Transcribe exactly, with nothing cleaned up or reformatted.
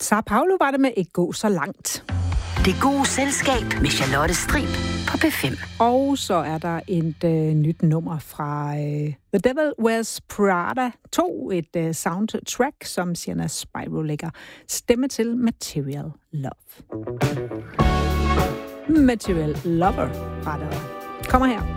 Sao Paulo var det med Ikke gå så langt. Det gode selskab med Charlotte Strib på P fem. Og så er der et øh, nyt nummer fra øh, The Devil Wears Prada to, et øh, soundtrack, som Sienna Spyro lægger stemme til, Material Love. Material Lover, rettere. Kommer her.